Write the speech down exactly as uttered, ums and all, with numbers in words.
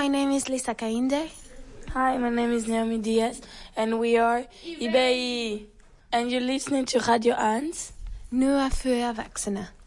my name is Lisa Kainde. Hi, my name is Naomi Diaz, and we are I B I. And you're listening to Radio Ans. Nur für Erwachsene.